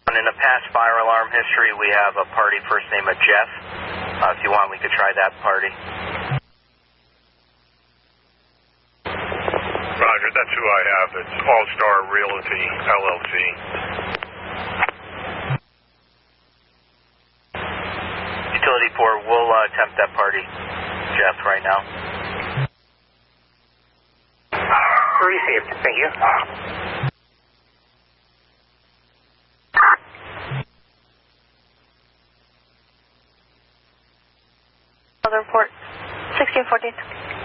In the past fire alarm history, we have a party first name of Jeff. If you want, we could try that party. Roger, that's who I have. It's All-Star Realty, LLC. Utility 4, we'll attempt that party, Jeff, right now. Received, thank you. Report 1614.